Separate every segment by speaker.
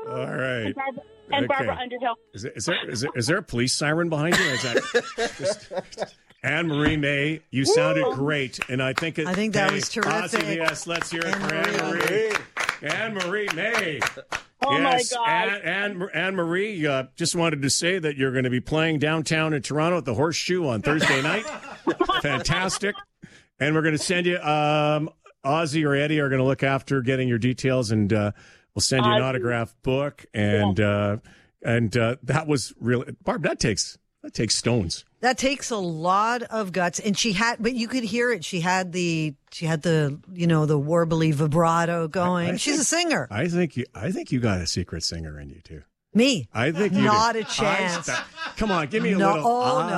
Speaker 1: All right.
Speaker 2: And Barbara Underhill.
Speaker 1: Is there a police siren behind you? Or is that Anne-Marie May, you sounded great, and I think
Speaker 3: that was terrific.
Speaker 1: Ozzy, yes, let's hear it for Anne-Marie. Anne-Marie May.
Speaker 2: Oh,
Speaker 1: yes,
Speaker 2: my God.
Speaker 1: Anne-Marie, just wanted to say that you're going to be playing downtown in Toronto at the Horseshoe on Thursday night. Fantastic. And we're going to send you, Ozzy or Eddie are going to look after getting your details, and we'll send you an autographed book. And that was really, Barb, that takes stones.
Speaker 3: That takes a lot of guts, and but you could hear it. She had the the warbly vibrato going. She's a singer.
Speaker 1: I think you got a secret singer in you too.
Speaker 3: Me?
Speaker 1: I think you
Speaker 3: not
Speaker 1: do.
Speaker 3: a chance.
Speaker 1: Come on, give me a little.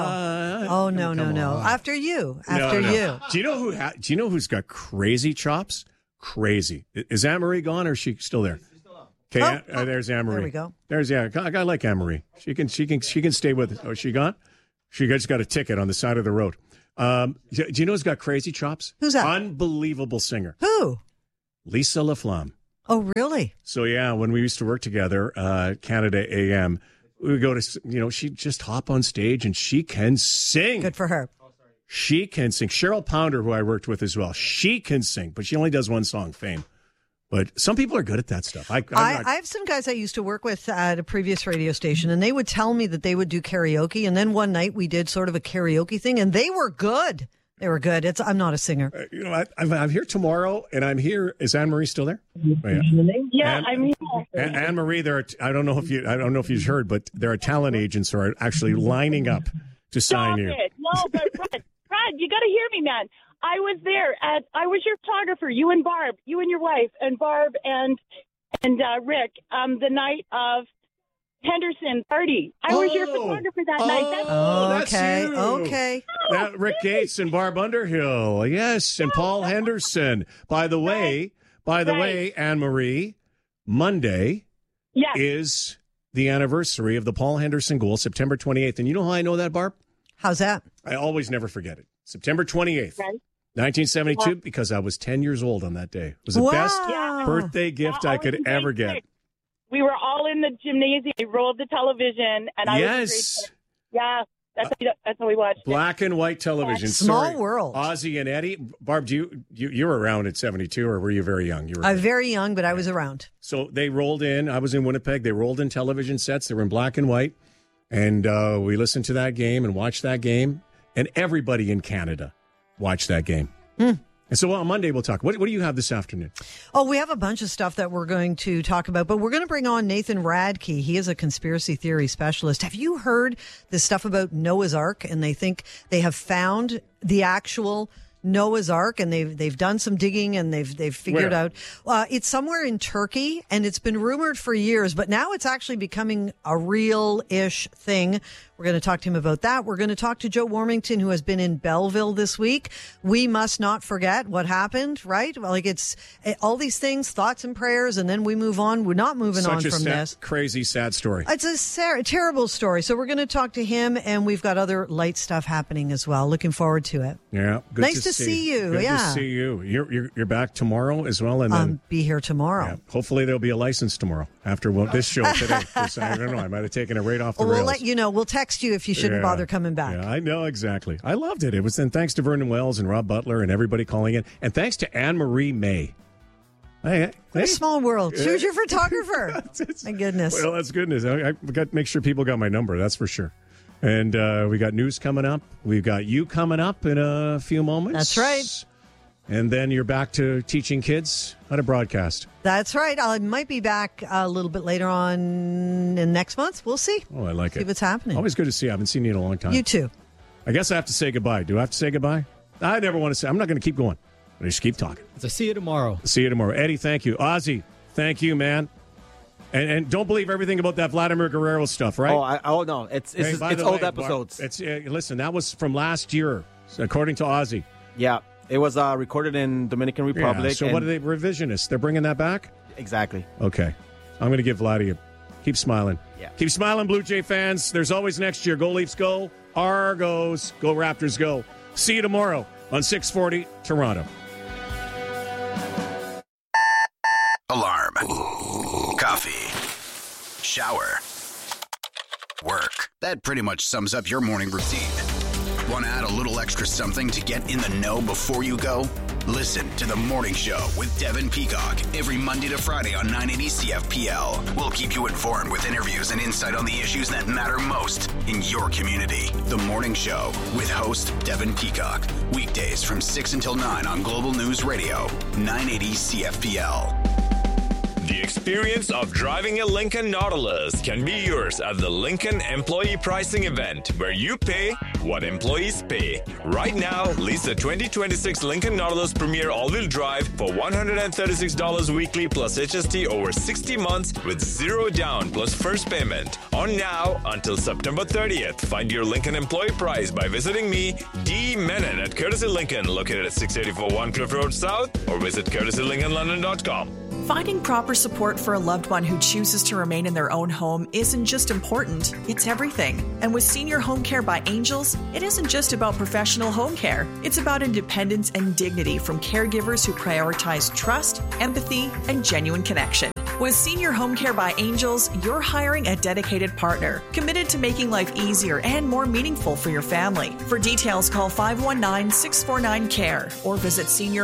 Speaker 3: Oh no. After you.
Speaker 1: Do you know Do you know who's got crazy chops? Crazy. Is Anne-Marie gone, or is she still there? Okay, there's Anne-Marie. There
Speaker 3: we go.
Speaker 1: There's a guy like Anne-Marie. She can stay with us. Oh, is she gone? She just got a ticket on the side of the road. Do you know who's got crazy chops?
Speaker 3: Who's that?
Speaker 1: Unbelievable singer.
Speaker 3: Who?
Speaker 1: Lisa LaFlamme.
Speaker 3: Oh, really?
Speaker 1: So, yeah, when we used to work together, Canada AM, we would go to, she'd just hop on stage and she can sing.
Speaker 3: Good for her.
Speaker 1: She can sing. Cheryl Pounder, who I worked with as well, she can sing, but she only does one song, Fame. But some people are good at that stuff. I
Speaker 3: have some guys I used to work with at a previous radio station, and they would tell me that they would do karaoke. And then one night we did sort of a karaoke thing, and they were good. I'm not a singer.
Speaker 1: I'm here tomorrow, and I'm here. Is Anne-Marie still there?
Speaker 2: Yeah, I'm here.
Speaker 1: Anne-Marie, I don't know if you've heard, but there are talent agents who are actually lining up to sign you.
Speaker 2: No, but Brad, you got to hear me, man. I was there I was your photographer, you and Barb, you and your wife, and Barb and Rick, the night of Henderson party. I was your photographer that night.
Speaker 1: That's you.
Speaker 3: Okay.
Speaker 1: That Rick Gates and Barb Underhill, yes, and Paul Henderson. By the way, Anne-Marie, Monday is the anniversary of the Paul Henderson goal, September 28th. And you know how I know that, Barb?
Speaker 3: How's that?
Speaker 1: I always never forget it. September 28th. Right. 1972, because I was 10 years old on that day. It was the best birthday gift I could ever get.
Speaker 2: We were all in the gymnasium. We rolled the television, and I was that's how we watched
Speaker 1: black and white television.
Speaker 3: Small world.
Speaker 1: Ozzy and Eddie. Barb, you were around at 72, or were you very young? You were
Speaker 3: I was very young, but I was around.
Speaker 1: So they rolled in. I was in Winnipeg. They rolled in television sets. They were in black and white, and we listened to that game and watched that game, and everybody in Canada watch that game. And so on Monday we'll talk. What do you have this afternoon?
Speaker 3: Oh, we have a bunch of stuff that we're going to talk about, but we're going to bring on Nathan Radke. He is a conspiracy theory specialist. Have you heard this stuff about Noah's Ark? And they think they have found the actual Noah's Ark, and they've done some digging, and they've figured out it's somewhere in Turkey, and it's been rumored for years, but now it's actually becoming a real-ish thing. We're going to talk to him about that. We're going to talk to Joe Warmington, who has been in Belleville this week. We must not forget what happened, right? Well, it's all these things, thoughts and prayers, and then we move on. We're not moving on from this.
Speaker 1: Crazy, sad story.
Speaker 3: It's a terrible story. So we're going to talk to him, and we've got other light stuff happening as well. Looking forward to it.
Speaker 1: Yeah, good
Speaker 3: nice to see you.
Speaker 1: Good to see you. You're back tomorrow as well, and then
Speaker 3: be here tomorrow.
Speaker 1: Yeah, hopefully there'll be a license tomorrow after this show today. I don't know. I might have taken it right off the rails.
Speaker 3: We'll let you know. We'll text you if you shouldn't bother coming back.
Speaker 1: Yeah, I know exactly. I loved it. It was then thanks to Vernon Wells and Rob Butler and everybody calling in, and thanks to Anne-Marie May.
Speaker 3: What a small world. Who's your photographer? My goodness.
Speaker 1: Well, that's goodness. I got to make sure people got my number. That's for sure. And we got news coming up. We've got you coming up in a few moments.
Speaker 3: That's right.
Speaker 1: And then you're back to teaching kids how to broadcast.
Speaker 3: That's right. I might be back a little bit later on in next month. We'll see.
Speaker 1: Oh, I like it.
Speaker 3: See what's happening.
Speaker 1: Always good to see you. I haven't seen you in a long time.
Speaker 3: You too.
Speaker 1: I guess I have to say goodbye. Do I have to say goodbye? I never want to say. I'm not going to keep going. I just keep talking.
Speaker 4: So see you tomorrow.
Speaker 1: See you tomorrow. Eddie, thank you. Ozzy, thank you, man. And don't believe everything about that Vladimir Guerrero stuff, right?
Speaker 4: Oh no. It's old episodes.
Speaker 1: Listen, that was from last year, according to Ozzy.
Speaker 4: Yeah. It was recorded in Dominican Republic.
Speaker 1: Yeah, so what are they, revisionists? They're bringing that back?
Speaker 4: Exactly.
Speaker 1: Okay. I'm going to give Vladdy a... Keep smiling.
Speaker 4: Yeah.
Speaker 1: Keep smiling, Blue Jay fans. There's always next year. Go Leafs, go. Argos. Go Raptors, go. See you tomorrow on 640 Toronto.
Speaker 5: Alarm. Coffee. shower, work. That pretty much sums up your morning routine. Want to add a little extra something to get in the know before you go? Listen to The Morning Show with Devin Peacock every Monday to Friday on 980 CFPL. We'll keep you informed with interviews and insight on the issues that matter most in your community. The Morning Show with host Devin Peacock. Weekdays from 6 until 9 on Global News Radio, 980 CFPL.
Speaker 6: The experience of driving a Lincoln Nautilus can be yours at the Lincoln Employee Pricing Event, where you pay what employees pay. Right now, lease a 2026 Lincoln Nautilus Premier all-wheel drive for $136 weekly plus HST over 60 months with zero down plus first payment. On now until September 30th. Find your Lincoln employee price by visiting me, D. Menon at Courtesy Lincoln, located at 684 One Cliff Road South, or visit courtesylincolnlondon.com.
Speaker 7: Finding proper support for a loved one who chooses to remain in their own home isn't just important, it's everything. And with Senior Home Care by Angels, it isn't just about professional home care. It's about independence and dignity from caregivers who prioritize trust, empathy, and genuine connection. With Senior Home Care by Angels, you're hiring a dedicated partner, committed to making life easier and more meaningful for your family. For details, call 519-649-CARE or visit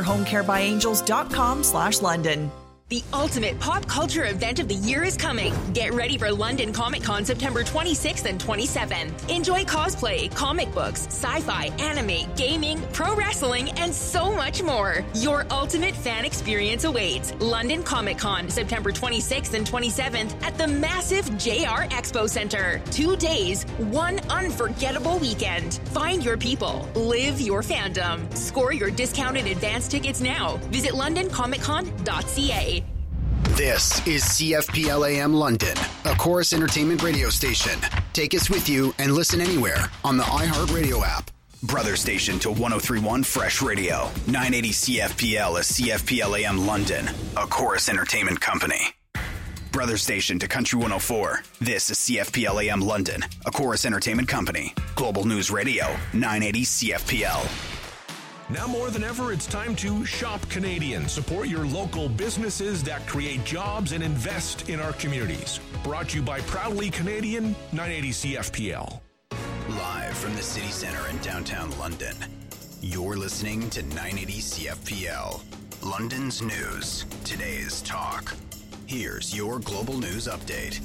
Speaker 7: seniorhomecarebyangels.com/London.
Speaker 8: The ultimate pop culture event of the year is coming. Get ready for London Comic Con September 26th and 27th. Enjoy cosplay, comic books, sci-fi, anime, gaming, pro wrestling, and so much more. Your ultimate fan experience awaits. London Comic Con September 26th and 27th at the massive JR Expo Center. 2 days, one unforgettable weekend. Find your people. Live your fandom. Score your discounted advance tickets now. Visit londoncomiccon.ca.
Speaker 5: This is CFPL AM London, a Chorus Entertainment radio station. Take us with you and listen anywhere on the iHeartRadio app. Brother station to 103.1 Fresh Radio. 980 CFPL is CFPL AM London, a Chorus Entertainment company. Brother station to Country 104. This is CFPL AM London, a Chorus Entertainment company. Global News Radio, 980 CFPL.
Speaker 9: Now more than ever, it's time to shop Canadian. Support your local businesses that create jobs and invest in our communities. Brought to you by Proudly Canadian, 980 CFPL.
Speaker 5: Live from the city center in downtown London, you're listening to 980 CFPL. London's news, today's talk. Here's your global news update.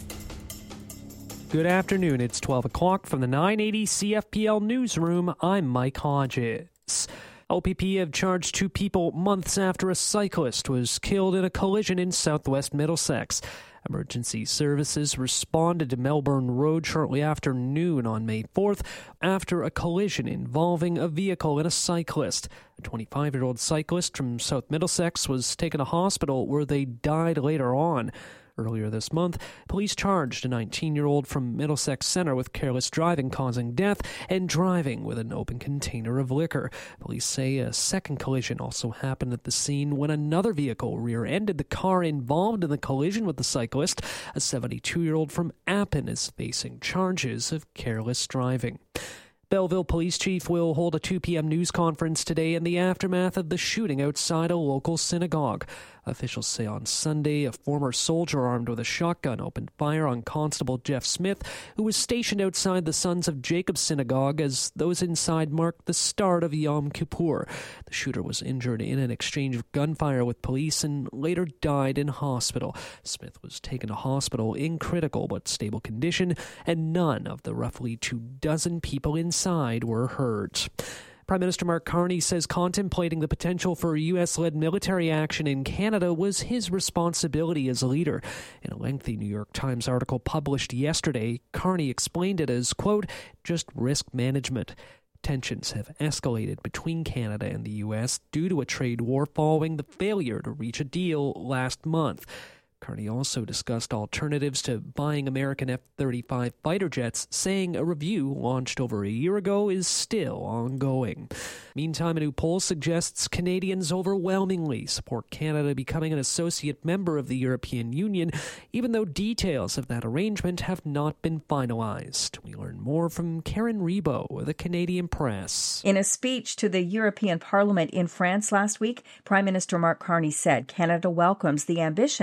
Speaker 10: Good afternoon. It's 12 o'clock from the 980 CFPL newsroom. I'm Mike Hodges. LPP have charged 2 people months after a cyclist was killed in a collision in southwest Middlesex. Emergency services responded to Melbourne Road shortly after noon on May 4th after a collision involving a vehicle and a cyclist. A 25-year-old cyclist from South Middlesex was taken to hospital where they died later on. Earlier this month, police charged a 19-year-old from Middlesex Centre with careless driving causing death and driving with an open container of liquor. Police say a second collision also happened at the scene when another vehicle rear-ended the car involved in the collision with the cyclist. A 72-year-old from Appin is facing charges of careless driving. Belleville Police Chief will hold a 2 p.m. news conference today in the aftermath of the shooting outside a local synagogue. Officials say on Sunday, a former soldier armed with a shotgun opened fire on Constable Jeff Smith, who was stationed outside the Sons of Jacob Synagogue as those inside marked the start of Yom Kippur. The shooter was injured in an exchange of gunfire with police and later died in hospital. Smith was taken to hospital in critical but stable condition, and none of the roughly 24 people inside were hurt. Prime Minister Mark Carney says contemplating the potential for U.S.-led military action in Canada was his responsibility as a leader. In a lengthy New York Times article published yesterday, Carney explained it as, quote, just risk management. Tensions have escalated between Canada and the U.S. due to a trade war following the failure to reach a deal last month. Carney also discussed alternatives to buying American F-35 fighter jets, saying a review launched over a year ago is still ongoing. Meantime, a new poll suggests Canadians overwhelmingly support Canada becoming an associate member of the European Union, even though details of that arrangement have not been finalized. We learn more from Karen Rebo of the Canadian Press.
Speaker 11: In a speech to the European Parliament in France last week, Prime Minister Mark Carney said Canada welcomes the ambition of a deep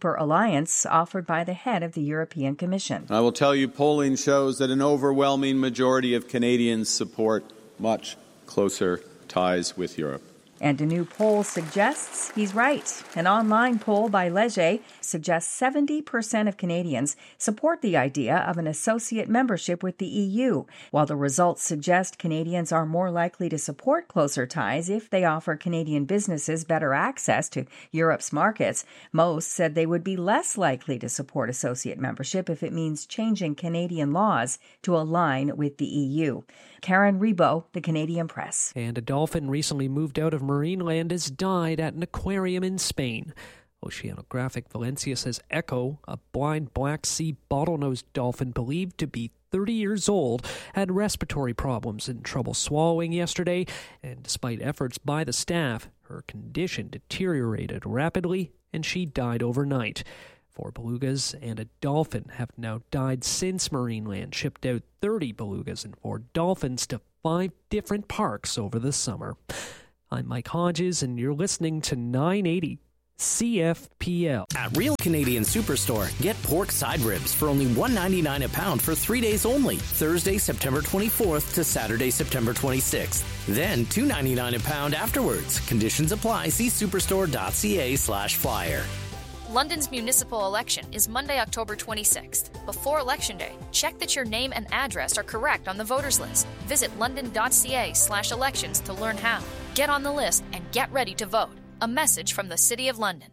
Speaker 11: Super Alliance offered by the head of the European Commission.
Speaker 12: I will tell you, polling shows that an overwhelming majority of Canadians support much closer ties with Europe.
Speaker 11: And a new poll suggests he's right. An online poll by Leger suggests 70% of Canadians support the idea of an associate membership with the EU, while the results suggest Canadians are more likely to support closer ties if they offer Canadian businesses better access to Europe's markets. Most said they would be less likely to support associate membership if it means changing Canadian laws to align with the EU. Karen Rebo, The Canadian Press.
Speaker 10: And a dolphin recently moved out of Marineland has died at an aquarium in Spain. Oceanographic Valencia says Echo, a blind Black Sea bottlenose dolphin believed to be 30 years old, had respiratory problems and trouble swallowing yesterday, and despite efforts by the staff, her condition deteriorated rapidly and she died overnight. 4 belugas and a dolphin have now died since Marineland shipped out 30 belugas and 4 dolphins to 5 different parks over the summer. I'm Mike Hodges, and you're listening to 980 CFPL.
Speaker 13: At Real Canadian Superstore, get pork side ribs for only $1.99 a pound for 3 days only, Thursday, September 24th to Saturday, September 26th. Then $2.99 a pound afterwards. Conditions apply. See superstore.ca/flyer.
Speaker 14: London's municipal election is Monday, October 26th. Before Election Day, check that your name and address are correct on the voters list. Visit london.ca/elections to learn how. Get on the list and get ready to vote. A message from the City of London.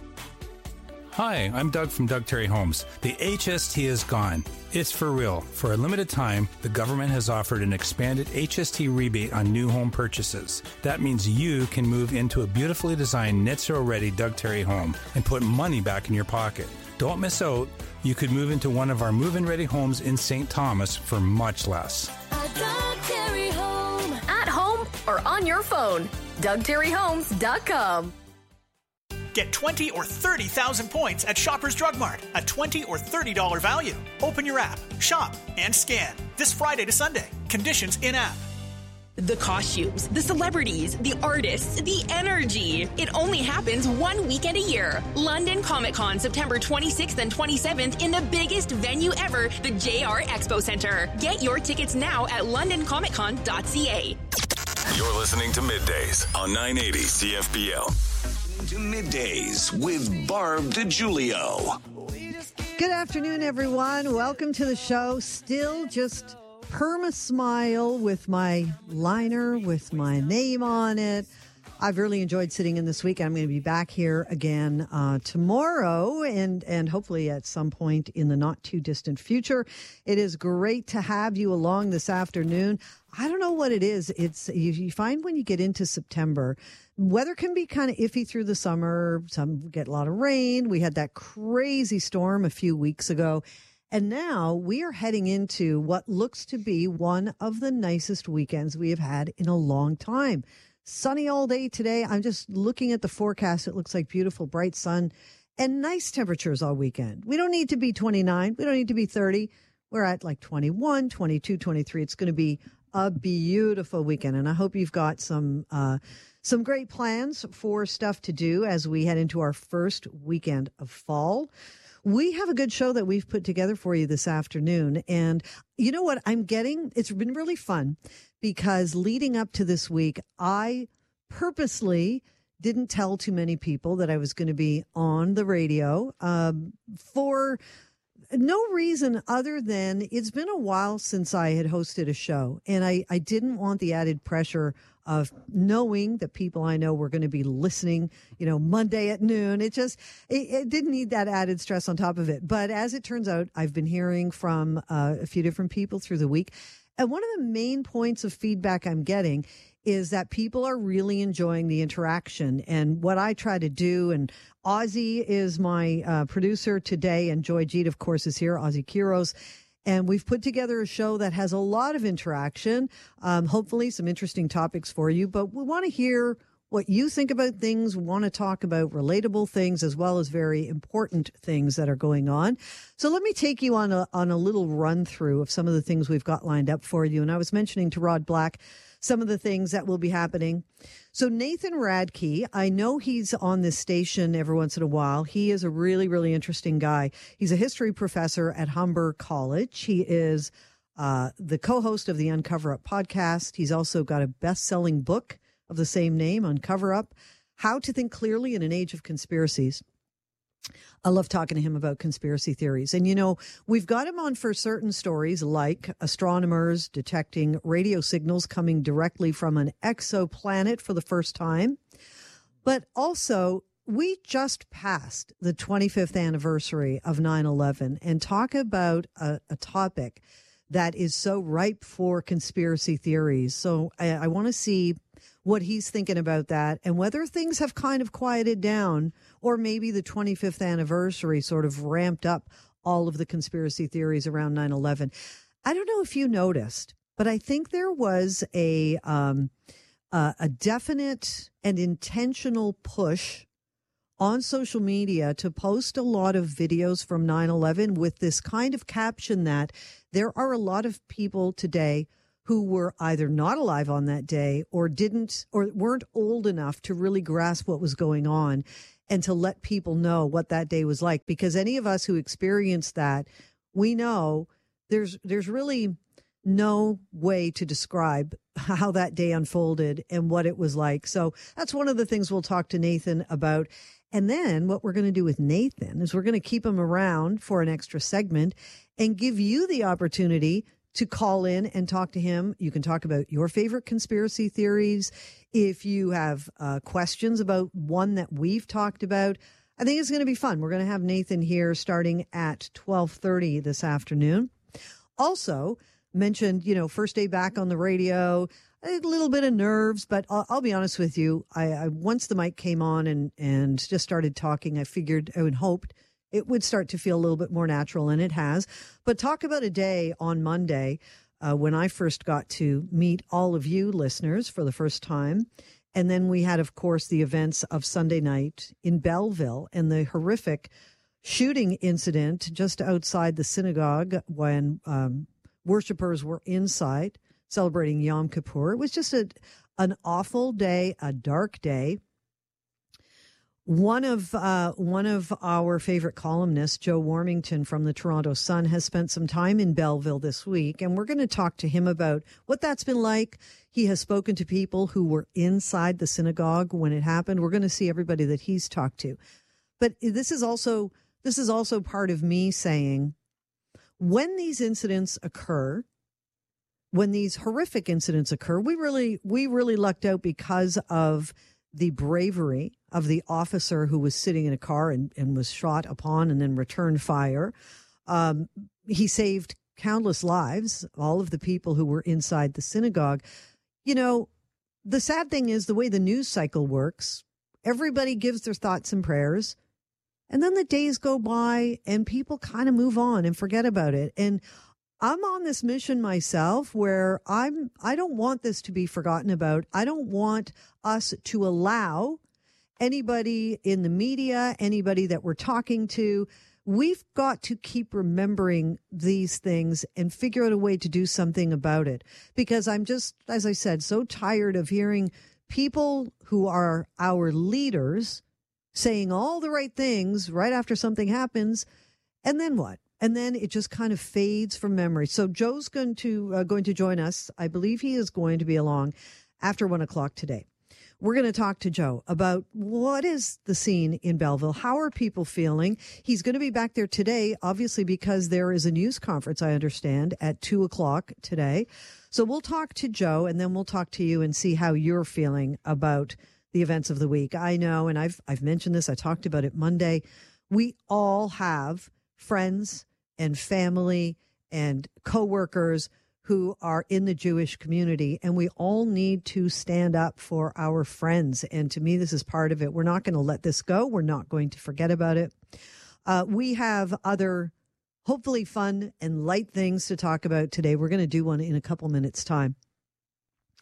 Speaker 15: Hi, I'm Doug from Doug Terry Homes. The HST is gone. It's for real. For a limited time, the government has offered an expanded HST rebate on new home purchases. That means you can move into a beautifully designed net zero ready Doug Terry home and put money back in your pocket. Don't miss out. You could move into one of our move-in ready homes in St. Thomas for much less.
Speaker 16: A Doug Terry home. At home or on your phone. DougTerryHomes.com.
Speaker 17: Get 20 or 30,000 points at Shoppers Drug Mart, a $20 or $30 value. Open your app, shop, and scan. This Friday to Sunday. Conditions in-app.
Speaker 8: The costumes, the celebrities, the artists, the energy. It only happens one weekend a year. London Comic Con, September 26th and 27th in the biggest venue ever, the JR Expo Center. Get your tickets now at londoncomiccon.ca.
Speaker 6: You're listening to Middays on 980 CFPL.
Speaker 18: To Middays with Barb DiGiulio.
Speaker 3: Good afternoon, everyone. Welcome to the show. Still just perma-smile with my liner, with my name on it. I've really enjoyed sitting in this week. I'm going to be back here again tomorrow and hopefully at some point in the not too distant future. It is great to have you along this afternoon. I don't know what it is. It's you find when you get into September, weather can be kind of iffy through the summer. Some get a lot of rain. We had that crazy storm a few weeks ago. And now we are heading into what looks to be one of the nicest weekends we have had in a long time. Sunny all day today. I'm just looking at the forecast. It looks like beautiful, bright sun and nice temperatures all weekend. We don't need to be 29. We don't need to be 30. We're at like 21, 22, 23. It's going to be a beautiful weekend. And I hope you've got some great plans for stuff to do as we head into our first weekend of fall. We have a good show that we've put together for you this afternoon. And you know what I'm getting? It's been really fun because leading up to this week, I purposely didn't tell too many people that I was going to be on the radio for no reason other than it's been a while since I had hosted a show. And I didn't want the added pressure of knowing that people I know were going to be listening, Monday at noon. It didn't need that added stress on top of it. But as it turns out, I've been hearing from a few different people through the week. And one of the main points of feedback I'm getting is that people are really enjoying the interaction and what I try to do. And Ozzy is my producer today, and Joy Jeet, of course, is here, Ozzy Quiros. And we've put together a show that has a lot of interaction, hopefully some interesting topics for you. But we want to hear what you think about things, want to talk about relatable things as well as very important things that are going on. So let me take you on a little run through of some of the things we've got lined up for you. And I was mentioning to Rod Black some of the things that will be happening. So Nathan Radke, I know he's on this station every once in a while. He is a really, really interesting guy. He's a history professor at Humber College. He is the co-host of the Uncover Up podcast. He's also got a best-selling book of the same name, Uncover Up, How to Think Clearly in an Age of Conspiracies. I love talking to him about conspiracy theories. And, you know, we've got him on for certain stories like astronomers detecting radio signals coming directly from an exoplanet for the first time. But also, we just passed the 25th anniversary of 9/11 and talk about a topic that is so ripe for conspiracy theories. So I want to see what he's thinking about that and whether things have kind of quieted down or maybe the 25th anniversary sort of ramped up all of the conspiracy theories around 9/11. I don't know if you noticed, but I think there was a definite and intentional push on social media to post a lot of videos from 9/11 with this kind of caption that there are a lot of people today who were either not alive on that day or weren't old enough to really grasp what was going on and to let people know what that day was like. Because any of us who experienced that, we know there's really no way to describe how that day unfolded and what it was like. So that's one of the things we'll talk to Nathan about. And then what we're going to do with Nathan is we're going to keep him around for an extra segment and give you the opportunity to call in and talk to him. You can talk about your favorite conspiracy theories. If you have questions about one that we've talked about, I think it's going to be fun. We're going to have Nathan here starting at 12:30 this afternoon. Also mentioned, you know, first day back on the radio, a little bit of nerves, but I'll be honest with you. I once the mic came on and just started talking, I figured and hoped it would start to feel a little bit more natural, and it has. But talk about a day on Monday when I first got to meet all of you listeners for the first time. And then we had, of course, the events of Sunday night in Belleville and the horrific shooting incident just outside the synagogue when worshipers were inside celebrating Yom Kippur. It was just an awful day, a dark day. One of our favorite columnists, Joe Warmington from the Toronto Sun, has spent some time in Belleville this week, and we're going to talk to him about what that's been like. He has spoken to people who were inside the synagogue when it happened. We're going to see everybody that he's talked to. But this is also part of me saying, when these incidents occur, when these horrific incidents occur, we really lucked out because of the bravery of the officer who was sitting in a car and was shot upon and then returned fire. He saved countless lives, all of the people who were inside the synagogue. You know, the sad thing is the way the news cycle works, everybody gives their thoughts and prayers, and then the days go by and people kind of move on and forget about it. And I'm on this mission myself where I don't want this to be forgotten about. I don't want us to allow anybody in the media, anybody that we're talking to, we've got to keep remembering these things and figure out a way to do something about it. Because I'm just, as I said, so tired of hearing people who are our leaders saying all the right things right after something happens. And then what? And then it just kind of fades from memory. So Joe's going to join us. I believe he is going to be along after 1 o'clock today. We're going to talk to Joe about what is the scene in Belleville. How are people feeling? He's going to be back there today, obviously, because there is a news conference, I understand, at 2 o'clock today. So we'll talk to Joe, and then we'll talk to you and see how you're feeling about the events of the week. I know, and I've mentioned this, I talked about it Monday. We all have friends and family and coworkers who are in the Jewish community, and we all need to stand up for our friends. And to me, this is part of it. We're not going to let this go. We're not going to forget about it. We have other, hopefully fun and light things to talk about today. We're going to do one in a couple minutes' time.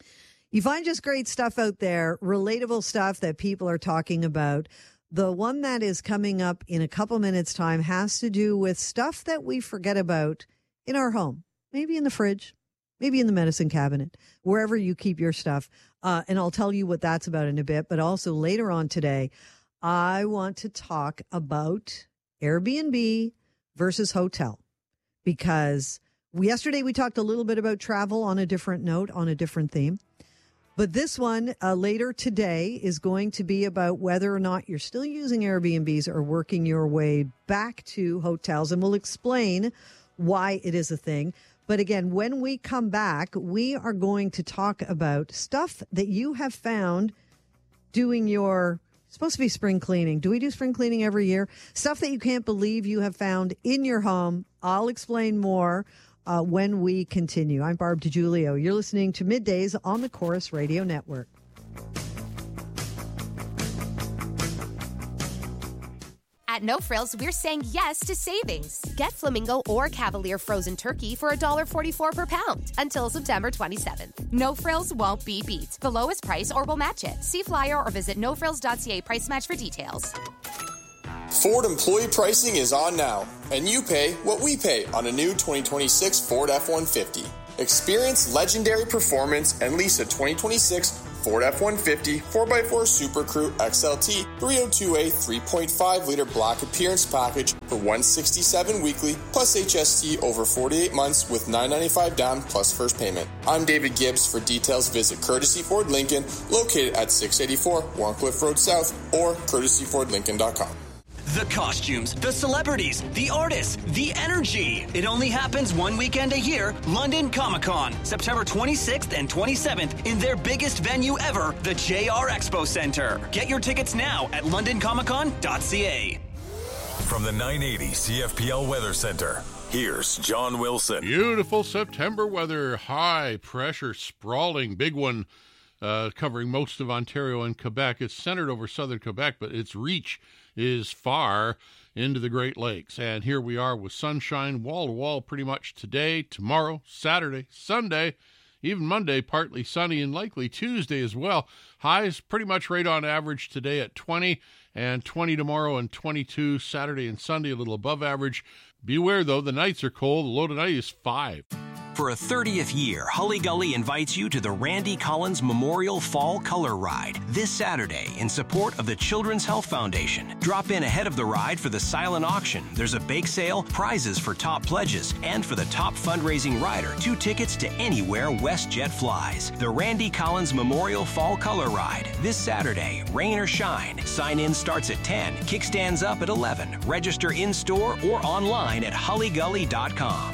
Speaker 3: You find just great stuff out there, relatable stuff that people are talking about. The one that is coming up in a couple minutes' time has to do with stuff that we forget about in our home, maybe in the fridge, maybe in the medicine cabinet, wherever you keep your stuff. And I'll tell you what that's about in a bit. But also later on today, I want to talk about Airbnb versus hotel, because yesterday we talked a little bit about travel on a different note, on a different theme. But this one later today is going to be about whether or not you're still using Airbnbs or working your way back to hotels. And we'll explain why it is a thing. But again, when we come back, we are going to talk about stuff that you have found doing your, it's supposed to be spring cleaning. Do we do spring cleaning every year? Stuff that you can't believe you have found in your home. I'll explain more when we continue. I'm Barb DiGiulio. You're listening to Middays on the Chorus Radio Network.
Speaker 19: At No Frills, we're saying yes to savings. Get Flamingo or Cavalier frozen turkey for $1.44 per pound until September 27th. No Frills won't be beat. The lowest price or we'll match it. See flyer or visit nofrills.ca price match for details.
Speaker 20: Ford employee pricing is on now, and you pay what we pay on a new 2026 Ford F-150. Experience legendary performance and lease a 2026 Ford F-150 4x4 Super Crew XLT 302A 3.5-liter black appearance package for $167 weekly plus HST over 48 months with $995 down plus first payment. I'm David Gibbs. For details, visit Courtesy Ford Lincoln, located at 684 Warncliffe Road South, or courtesyfordlincoln.com.
Speaker 21: The costumes, the celebrities, the artists, the energy. It only happens one weekend a year. London Comic Con, September 26th and 27th in their biggest venue ever, the JR Expo Center. Get your tickets now at londoncomiccon.ca.
Speaker 22: From the 980 CFPL Weather Center, here's John Wilson.
Speaker 23: Beautiful September weather, high pressure, sprawling, big one, covering most of Ontario and Quebec. It's centered over southern Quebec, but its reach is far into the Great Lakes. And here we are with sunshine wall to wall pretty much today, tomorrow, Saturday, Sunday, even Monday, partly sunny, and likely Tuesday as well. Highs pretty much right on average today at 20, and 20 tomorrow, and 22 Saturday and Sunday, a little above average. Beware, though, the nights are cold. The low tonight is 5.
Speaker 24: For a 30th year, Hully Gully invites you to the Randy Collins Memorial Fall Color Ride this Saturday in support of the Children's Health Foundation. Drop in ahead of the ride for the silent auction. There's a bake sale, prizes for top pledges, and for the top fundraising rider, 2 tickets to anywhere WestJet flies. The Randy Collins Memorial Fall Color Ride this Saturday, rain or shine. Sign-in starts at 10, kickstands up at 11. Register in-store or online at hullygully.com.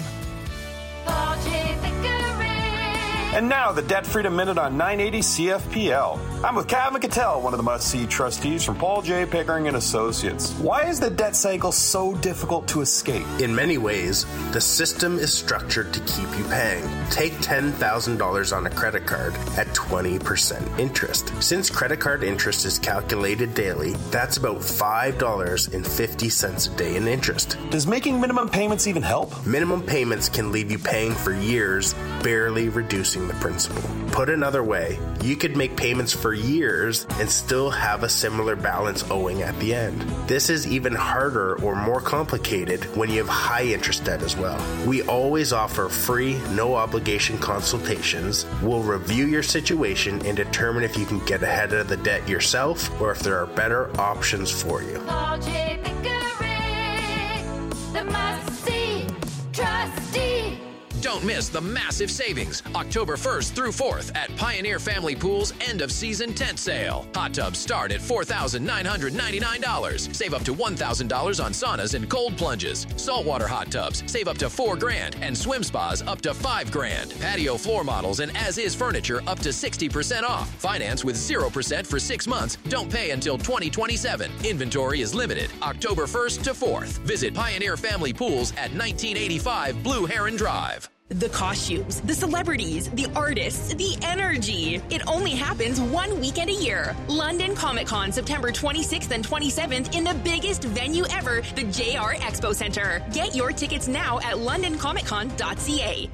Speaker 25: And now the Debt Freedom Minute on 980 CFPL. I'm with Cav McCattell, one of the must-see trustees from Paul J. Pickering & Associates. Why is the debt cycle so difficult to escape?
Speaker 26: In many ways, the system is structured to keep you paying. Take $10,000 on a credit card at 20% interest. Since credit card interest is calculated daily, that's about $5.50 a day in interest.
Speaker 25: Does making minimum payments even help?
Speaker 26: Minimum payments can leave you paying for years, barely reducing the principal. Put another way, you could make payments for years and still have a similar balance owing at the end. This is even harder or more complicated when you have high interest debt as well. We always offer free, no obligation consultations. We'll review your situation and determine if you can get ahead of the debt yourself or if there are better options for you.
Speaker 27: Paul J. Pickering, the must-see trustee.
Speaker 28: Don't miss the massive savings October 1st through 4th at Pioneer Family Pool's end-of-season tent sale. Hot tubs start at $4,999. Save up to $1,000 on saunas and cold plunges. Saltwater hot tubs save up to $4,000, and swim spas up to $5,000. Patio floor models and as-is furniture up to 60% off. Finance with 0% for 6 months. Don't pay until 2027. Inventory is limited. October 1st to 4th. Visit Pioneer Family Pools at 1985 Blue Heron Drive.
Speaker 8: The costumes, the celebrities, the artists, the energy. It only happens one weekend a year. London Comic Con, September 26th and 27th in the biggest venue ever, the JR Expo Center. Get your tickets now at londoncomiccon.ca.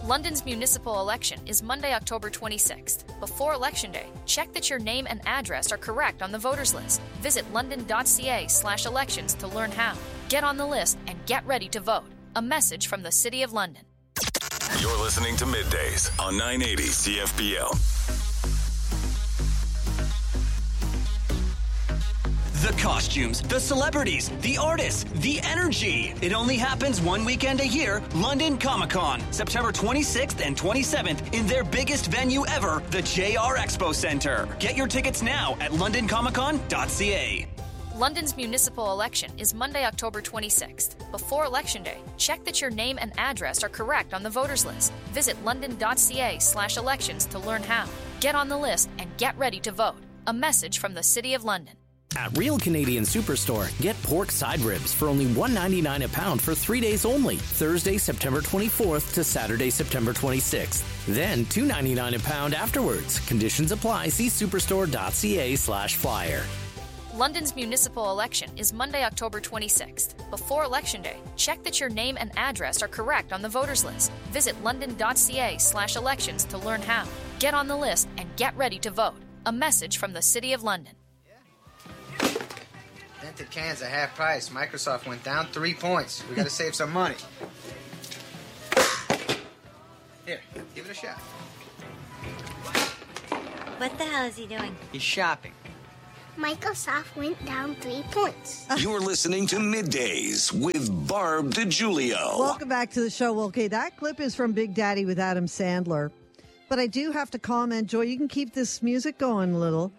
Speaker 14: London's municipal election is Monday, October 26th. Before Election Day, check that your name and address are correct on the voters list. Visit london.ca/elections to learn how. Get on the list and get ready to vote. A message from the City of London.
Speaker 22: You're listening to Middays on 980 CFPL.
Speaker 21: The costumes, the celebrities, the artists, the energy. It only happens one weekend a year, London Comic-Con, September 26th and 27th in their biggest venue ever, the JR Expo Center. Get your tickets now at londoncomiccon.ca.
Speaker 14: London's municipal election is Monday, October 26th. Before Election Day, check that your name and address are correct on the voters list. Visit london.ca/elections to learn how. Get on the list and get ready to vote. A message from the City of London.
Speaker 13: At Real Canadian Superstore, get pork side ribs for only $1.99 a pound for 3 days only, Thursday, September 24th to Saturday, September 26th. Then $2.99 a pound afterwards. Conditions apply. See superstore.ca/flyer.
Speaker 14: London's municipal election is Monday, October 26th. Before Election Day, check that your name and address are correct on the voters list. Visit london.ca/elections to learn how. Get on the list and get ready to vote. A message from the City of London.
Speaker 1: Dented cans at half price. Microsoft went down 3 points. We got to save some money. Here, give it a shot.
Speaker 2: What the hell is he doing?
Speaker 1: He's shopping.
Speaker 2: Microsoft went down 3 points.
Speaker 18: You're listening to Middays with Barb DiGiulio.
Speaker 3: Welcome back to the show. Well, okay, that clip is from Big Daddy with Adam Sandler. But I do have to comment, Joy, you can keep this music going a little.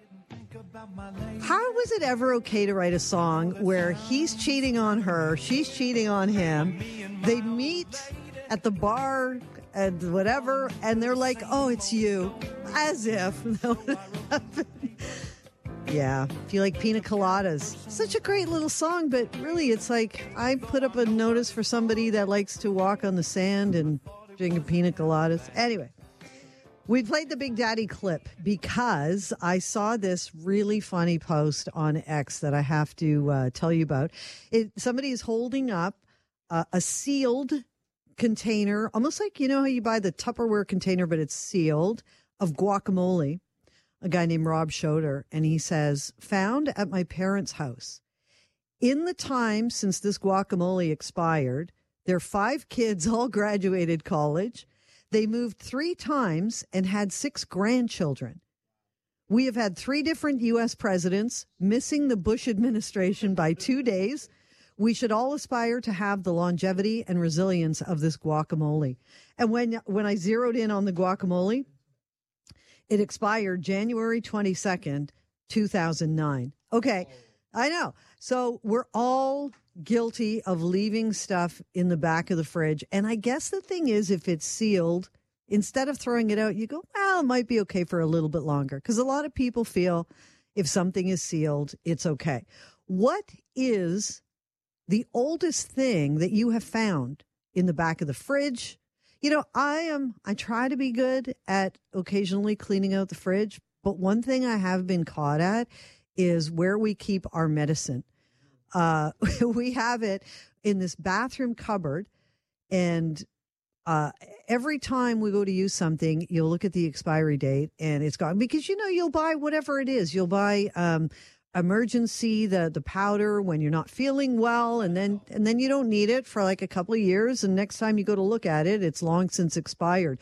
Speaker 3: How was it ever okay to write a song where he's cheating on her, she's cheating on him, they meet at the bar and whatever, and they're like, oh, it's you, as if that would happen. Yeah, if you like Pina Coladas. Such a great little song, but really it's like I put up a notice for somebody that likes to walk on the sand and drink Pina Coladas. Anyway. We played the Big Daddy clip because I saw this really funny post on X that I have to tell you about. Somebody is holding up a sealed container, almost like, you know how you buy the Tupperware container, but it's sealed, of guacamole, a guy named Rob Schroeder. And he says, found at my parents' house. In the time since this guacamole expired, their 5 kids all graduated college. They moved 3 times and had 6 grandchildren. We have had 3 different U.S. presidents, missing the Bush administration by 2 days. We should all aspire to have the longevity and resilience of this guacamole. And when I zeroed in on the guacamole, it expired January 22nd, 2009. Okay, I know. So we're all guilty of leaving stuff in the back of the fridge. And I guess the thing is, if it's sealed, instead of throwing it out, you go, well, it might be okay for a little bit longer. Because a lot of people feel if something is sealed, it's okay. What is the oldest thing that you have found in the back of the fridge? You know, I try to be good at occasionally cleaning out the fridge. But one thing I have been caught at is where we keep our medicine. We have it in this bathroom cupboard, and every time we go to use something, you'll look at the expiry date and it's gone, because, you know, you'll buy whatever it is. You'll buy emergency, the powder when you're not feeling well, and then you don't need it for like a couple of years, and next time you go to look at it, it's long since expired.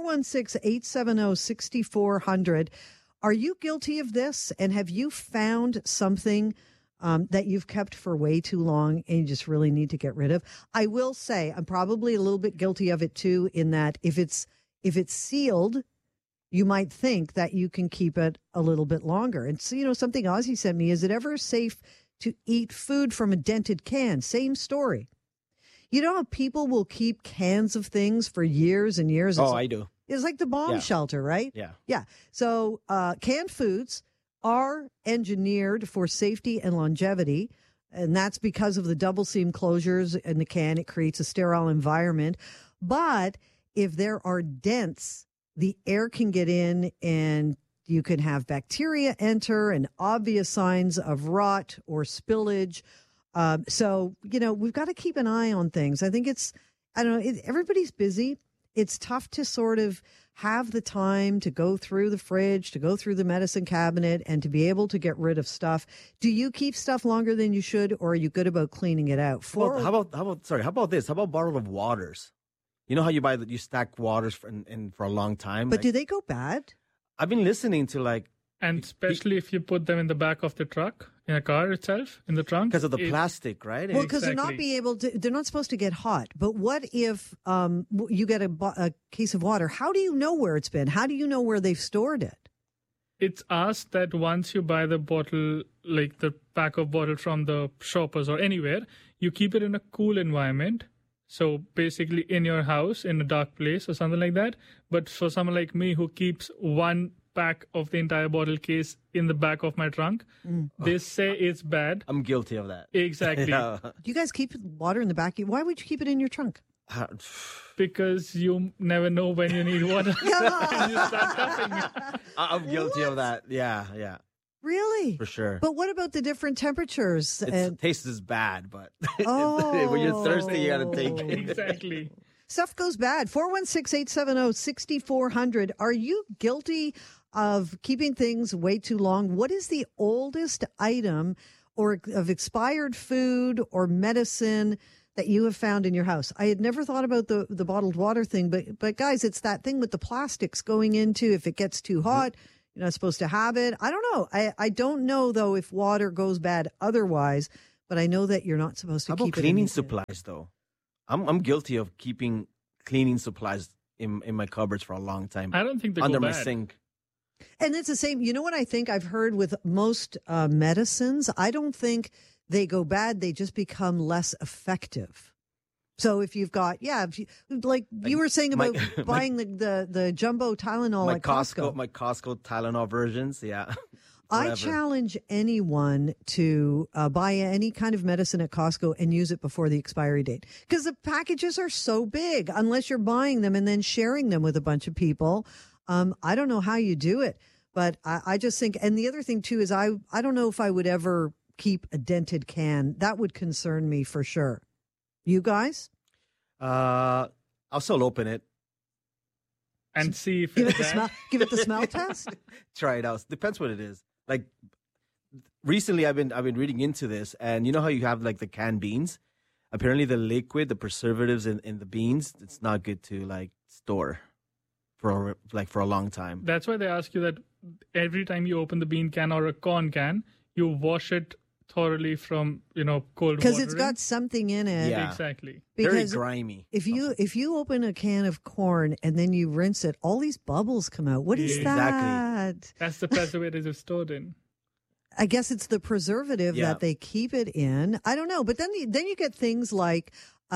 Speaker 3: 416-870-6400. Are you guilty of this? And have you found something that you've kept for way too long and you just really need to get rid of? I will say I'm probably a little bit guilty of it too, in that if it's sealed, you might think that you can keep it a little bit longer. And so, you know, something Ozzy sent me, is it ever safe to eat food from a dented can? Same story. You know how people will keep cans of things for years and years?
Speaker 4: Oh, I do.
Speaker 3: It's like the bomb shelter, right?
Speaker 4: Yeah.
Speaker 3: Yeah. So canned foods are engineered for safety and longevity, and that's because of the double seam closures in the can. It creates a sterile environment. But if there are dents, the air can get in and you can have bacteria enter and obvious signs of rot or spillage. So, you know, we've got to keep an eye on things. I think everybody's busy. it's tough to sort of have the time to go through the fridge, to go through the medicine cabinet, and to be able to get rid of stuff. Do you keep stuff longer than you should, or are you good about cleaning it out?
Speaker 4: How about this? How about bottled waters? You know how you stack waters for a long time?
Speaker 3: But do they go bad?
Speaker 4: I've been listening to
Speaker 5: And especially if you put them in the back of the truck, in a car itself, in the trunk.
Speaker 4: Because of the plastic, right?
Speaker 3: Well, because they're not supposed to get hot. But what if you get a case of water? How do you know where it's been? How do you know where they've stored it?
Speaker 5: It's asked that once you buy the bottle, like the pack of bottle from the shoppers or anywhere, you keep it in a cool environment. So basically in your house, in a dark place or something like that. But for someone like me who keeps one pack of the entire bottle case in the back of my trunk, they say it's bad.
Speaker 4: I'm guilty of that.
Speaker 5: Exactly.
Speaker 3: Do you guys keep water in the back? Why would you keep it in your trunk?
Speaker 5: Because you never know when you need water. And you start coughing.
Speaker 4: I'm guilty of that. Yeah.
Speaker 3: Really?
Speaker 4: For sure.
Speaker 3: But what about the different temperatures?
Speaker 4: It tastes bad, but when you're thirsty, you got to take it.
Speaker 5: Exactly.
Speaker 3: Stuff goes bad. 416-870-6400. Are you guilty of keeping things way too long? What is the oldest item or of expired food or medicine that you have found in your house? I had never thought about the bottled water thing, but guys, it's that thing with the plastics going into, if it gets too hot, you're not supposed to have it. I don't know. I don't know, though, if water goes bad otherwise, but I know that you're not supposed to keep it.
Speaker 4: How about cleaning supplies, though? I'm guilty of keeping cleaning supplies in my cupboards for a long time.
Speaker 5: I don't think they
Speaker 4: under
Speaker 5: go
Speaker 4: my
Speaker 5: bad.
Speaker 4: sink.
Speaker 3: And it's the same. You know what I think I've heard with most medicines? I don't think they go bad. They just become less effective. So if you've got, you were saying about buying the jumbo Tylenol at Costco.
Speaker 4: My Costco Tylenol versions, yeah.
Speaker 3: I challenge anyone to buy any kind of medicine at Costco and use it before the expiry date, because the packages are so big, unless you're buying them and then sharing them with a bunch of people. I don't know how you do it, but I just think, and the other thing too is I don't know if I would ever keep a dented can. That would concern me for sure. You guys?
Speaker 4: I'll still open it.
Speaker 5: And see if
Speaker 3: give
Speaker 5: it's
Speaker 3: it the smell. Give it the smell test.
Speaker 4: Try it out. Depends what it is. Like recently, I've been reading into this, and you know how you have like the canned beans. Apparently, the liquid, the preservatives in the beans, it's not good to store for a long time.
Speaker 5: That's why they ask you that every time you open the bean can or a corn can, you wash it thoroughly from cold water.
Speaker 3: Because it's got something in it.
Speaker 4: Yeah.
Speaker 5: Exactly.
Speaker 3: Because
Speaker 4: very grimy.
Speaker 3: If you open a can of corn and then you rinse it, all these bubbles come out. What is that?
Speaker 5: That's the preservative it's stored in.
Speaker 3: I guess it's the preservative that they keep it in. I don't know. But then you get things like,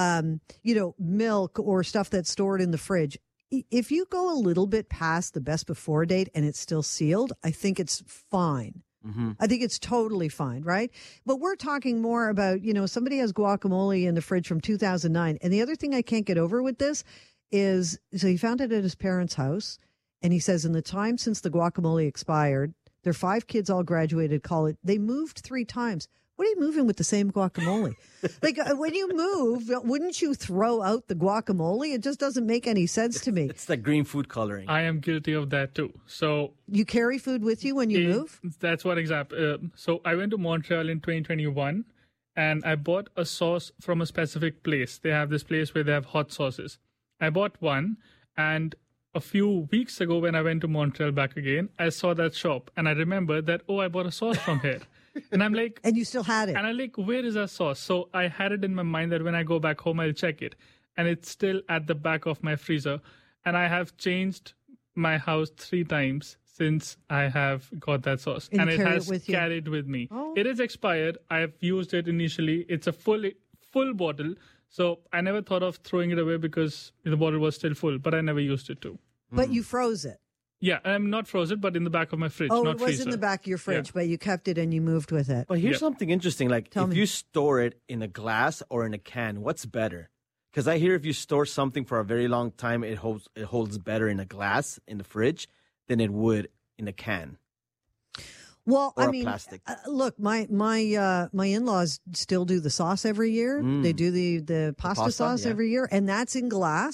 Speaker 3: milk or stuff that's stored in the fridge. If you go a little bit past the best before date and it's still sealed, I think it's fine.
Speaker 4: Mm-hmm.
Speaker 3: I think it's totally fine, right? But we're talking more about, somebody has guacamole in the fridge from 2009. And the other thing I can't get over with this is, so he found it at his parents' house. And he says, in the time since the guacamole expired, their 5 kids all graduated college. They moved 3 times. What are you moving with the same guacamole? When you move, wouldn't you throw out the guacamole? It just doesn't make any sense to me.
Speaker 4: It's like green food coloring.
Speaker 5: I am guilty of that too. So
Speaker 3: you carry food with you when you move?
Speaker 5: That's what exactly. So I went to Montreal in 2021, and I bought a sauce from a specific place. They have this place where they have hot sauces. I bought one, and a few weeks ago when I went to Montreal back again, I saw that shop, and I remembered that, I bought a sauce from here. And I'm like...
Speaker 3: And you still had it.
Speaker 5: And I'm like, where is that sauce? So I had it in my mind that when I go back home, I'll check it. And it's still at the back of my freezer. And I have changed my house 3 times since I have got that sauce. And it has carried with me.
Speaker 3: Oh.
Speaker 5: It is expired. I have used it initially. It's a full bottle. So I never thought of throwing it away because the bottle was still full. But I never used it too.
Speaker 3: But you froze it.
Speaker 5: Yeah, I'm not frozen, but in the back of my fridge.
Speaker 3: Oh,
Speaker 5: not
Speaker 3: it was
Speaker 5: freezer.
Speaker 3: in the back of your fridge, but you kept it and you moved with it.
Speaker 4: But here's something interesting. You store it in a glass or in a can, what's better? Because I hear if you store something for a very long time, it holds better in a glass in the fridge than it would in a can.
Speaker 3: Well,
Speaker 4: or
Speaker 3: I mean,
Speaker 4: plastic.
Speaker 3: Look, my in-laws still do the sauce every year. They do the pasta sauce every year, and that's in glass.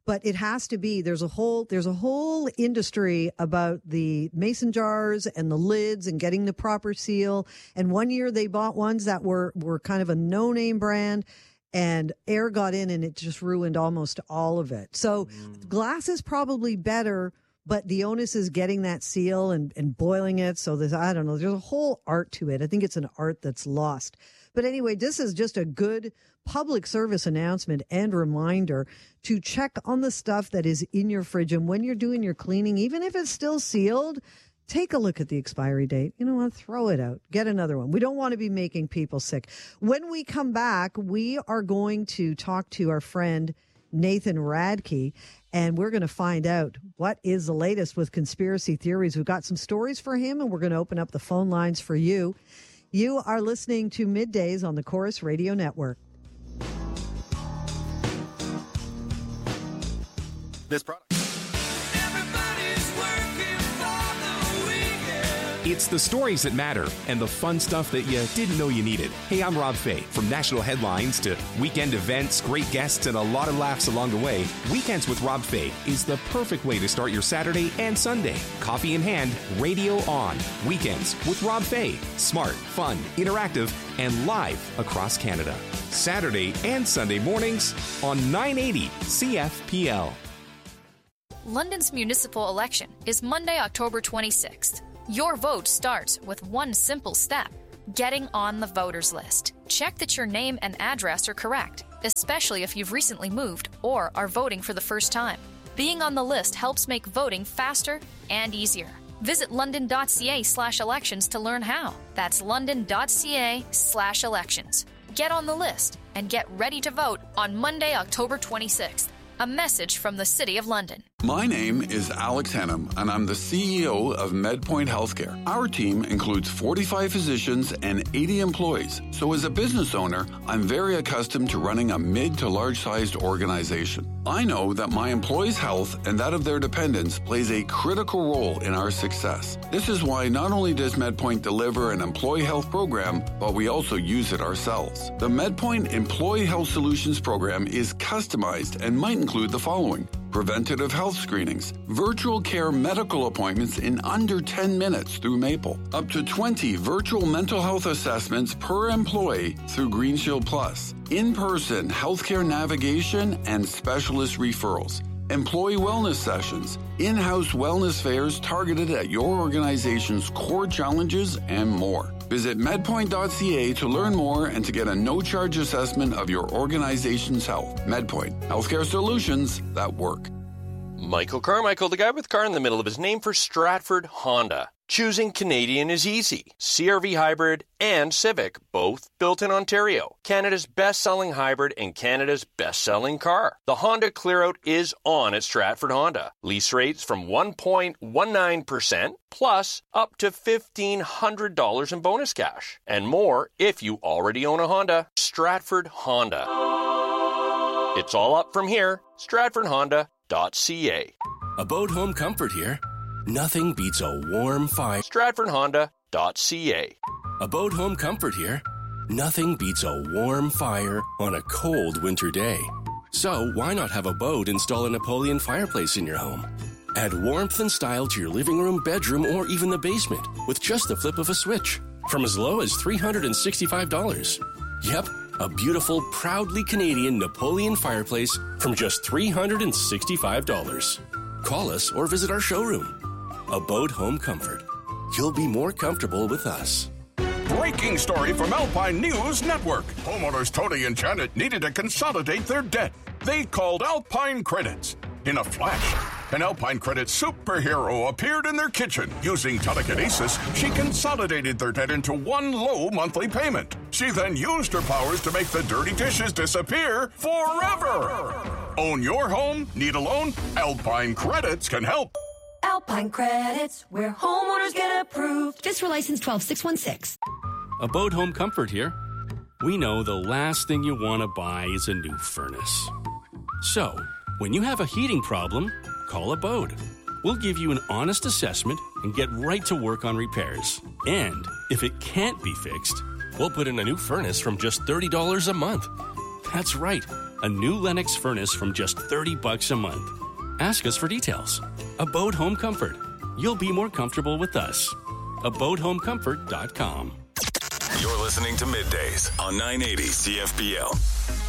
Speaker 3: But it has to be, there's a whole industry about the mason jars and the lids and getting the proper seal. And one year they bought ones that were kind of a no-name brand, and air got in and it just ruined almost all of it. So glass is probably better, but the onus is getting that seal and boiling it. So there's a whole art to it. I think it's an art that's lost. But anyway, this is just a good public service announcement and reminder to check on the stuff that is in your fridge. And when you're doing your cleaning, even if it's still sealed, take a look at the expiry date. You know what? Throw it out. Get another one. We don't want to be making people sick. When we come back, we are going to talk to our friend Nathan Radke, and we're going to find out what is the latest with conspiracy theories. We've got some stories for him, and we're going to open up the phone lines for you. You are listening to Middays on the Chorus Radio Network.
Speaker 7: This product. It's the stories that matter and the fun stuff that you didn't know you needed. Hey, I'm Rob Fay. From national headlines to weekend events, great guests, and a lot of laughs along the way, Weekends with Rob Fay is the perfect way to start your Saturday and Sunday. Coffee in hand, radio on. Weekends with Rob Fay. Smart, fun, interactive, and live across Canada. Saturday and Sunday mornings on 980 CFPL.
Speaker 14: London's municipal election is Monday, October 26th. Your vote starts with one simple step: getting on the voters list. Check that your name and address are correct, especially if you've recently moved or are voting for the first time. Being on the list helps make voting faster and easier. Visit london.ca/elections to learn how. That's london.ca/elections. Get on the list and get ready to vote on Monday, October 26th. A message from the City of London.
Speaker 9: My name is Alex Hennam, and I'm the CEO of MedPoint Healthcare. Our team includes 45 physicians and 80 employees. So as a business owner, I'm very accustomed to running a mid to large-sized organization. I know that my employees' health and that of their dependents plays a critical role in our success. This is why not only does MedPoint deliver an employee health program, but we also use it ourselves. The MedPoint Employee Health Solutions program is customized and might include the following: preventative health screenings, virtual care medical appointments in under 10 minutes through Maple, up to 20 virtual mental health assessments per employee through GreenShield Plus, in-person healthcare navigation and specialist referrals, employee wellness sessions, in-house wellness fairs targeted at your organization's core challenges, and more. Visit medpoint.ca to learn more and to get a no-charge assessment of your organization's health. MedPoint, healthcare solutions that work.
Speaker 10: Michael Carmichael, the guy with car in the middle of his name, for Stratford Honda. Choosing Canadian is easy. CR-V Hybrid and Civic, both built in Ontario. Canada's best-selling hybrid and Canada's best-selling car. The Honda Clearout is on at Stratford Honda. Lease rates from 1.19% plus up to $1,500 in bonus cash. And more if you already own a Honda. Stratford Honda. It's all up from here. StratfordHonda.ca.
Speaker 13: Abode Home Comfort here. Nothing beats a warm fire.
Speaker 10: StratfordHonda.ca.
Speaker 13: Abode Home Comfort here. Nothing beats a warm fire on a cold winter day. So why not have Abode install a Napoleon fireplace in your home? Add warmth and style to your living room, bedroom, or even the basement with just the flip of a switch from as low as $365. Yep, a beautiful, proudly Canadian Napoleon fireplace from just $365. Call us or visit our showroom. Abode Home Comfort. You'll be more comfortable with us.
Speaker 11: Breaking story from Alpine News Network. Homeowners Tony and Janet needed to consolidate their debt. They called Alpine Credits. In a flash, an Alpine Credits superhero appeared in their kitchen. Using telekinesis, she consolidated their debt into one low monthly payment. She then used her powers to make the dirty dishes disappear forever. Own your home? Need a loan? Alpine Credits can help.
Speaker 12: Alpine Credits, where homeowners get approved. FSR license 12616.
Speaker 13: Abode Home Comfort here. We know the last thing you want to buy is a new furnace. So, when you have a heating problem, call Abode. We'll give you an honest assessment and get right to work on repairs. And if it can't be fixed, we'll put in a new furnace from just $30 a month. That's right,
Speaker 6: a new Lennox furnace from just $30 a month. Ask us for details. Abode Home Comfort. You'll be more comfortable with us. AbodeHomeComfort.com.
Speaker 22: You're listening to Middays on 980 CFPL.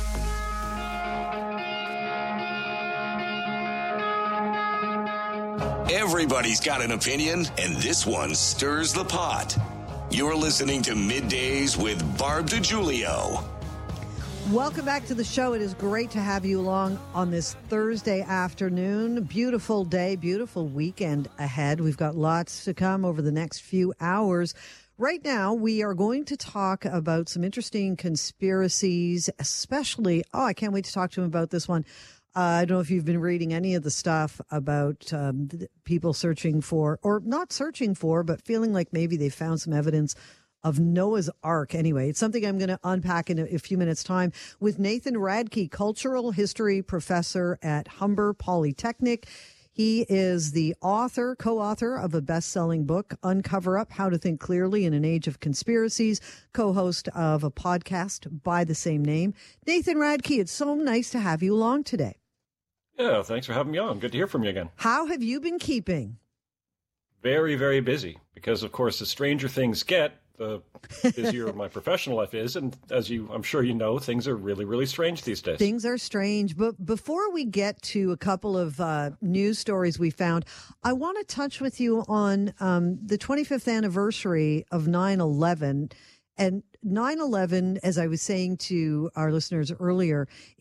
Speaker 18: Everybody's got an opinion, and this one stirs the pot. You're listening to Middays with Barb DiGiulio.
Speaker 3: Welcome back to the show. It is great to have you along on this Thursday afternoon. Beautiful day, beautiful weekend ahead. We've got lots to come over the next few hours. Right now, we are going to talk about some interesting conspiracies, especially, I can't wait to talk to him about this one. I don't know if you've been reading any of the stuff about people searching for, or not searching for, but feeling like maybe they found some evidence of Noah's Ark. Anyway, it's something I'm going to unpack in a few minutes' time with Nathan Radke, cultural history professor at Humber Polytechnic. He is the co-author of a best-selling book, Uncover Up, How to Think Clearly in an Age of Conspiracies, co-host of a podcast by the same name. Nathan Radke, it's so nice to have you along today.
Speaker 15: Yeah, thanks for having me on. Good to hear from you again.
Speaker 3: How have you been keeping?
Speaker 15: Very, very busy, because, of course, the stranger things get, the busier my professional life is. And as I'm sure you know, things are really, really strange these days.
Speaker 3: Things are strange. But before we get to a couple of news stories we found, I want to touch with you on the 25th anniversary of 9/11. And 9/11, as I was saying to our listeners earlier,